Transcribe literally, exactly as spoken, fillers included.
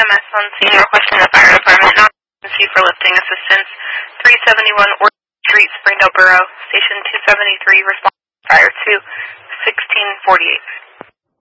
M S on scene requesting the fire department not emergency for lifting assistance. three seventy-one Orchard Street, Springdale Borough, Station two seventy-three, response prior to sixteen forty-eight.